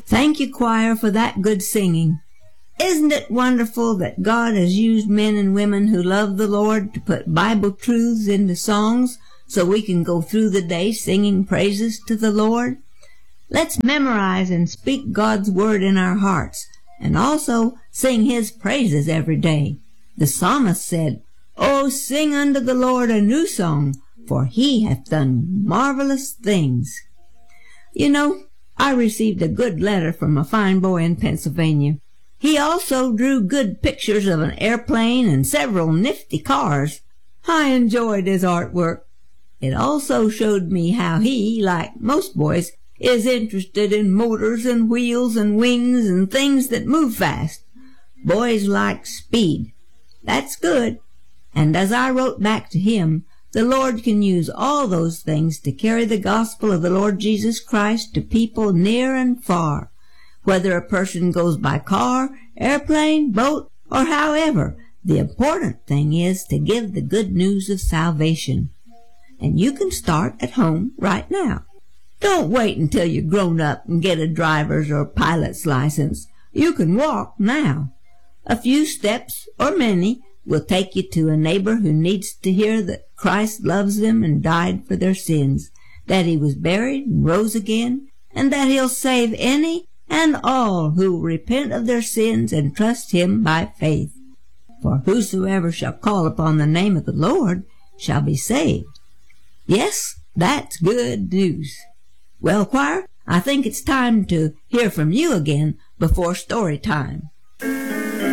Thank you, choir, for that good singing. Isn't it wonderful that God has used men and women who love the Lord to put Bible truths into songs so we can go through the day singing praises to the Lord? Let's memorize and speak God's word in our hearts, and also sing His praises every day. The psalmist said, "Oh, sing unto the Lord a new song, for He hath done marvelous things." You know, I received a good letter from a fine boy in Pennsylvania. He also drew good pictures of an airplane and several nifty cars. I enjoyed his artwork. It also showed me how he, like most boys, is interested in motors and wheels and wings and things that move fast. Boys like speed. That's good. And as I wrote back to him, the Lord can use all those things to carry the gospel of the Lord Jesus Christ to people near and far, whether a person goes by car, airplane, boat, or however. The important thing is to give the good news of salvation. And you can start at home right now. Don't wait until you're grown up and get a driver's or pilot's license. You can walk now. A few steps, or many, will take you to a neighbor who needs to hear that Christ loves them and died for their sins, that He was buried and rose again, and that He'll save any and all who repent of their sins and trust Him by faith. For whosoever shall call upon the name of the Lord shall be saved. Yes, that's good news. Well, choir, I think it's time to hear from you again before story time.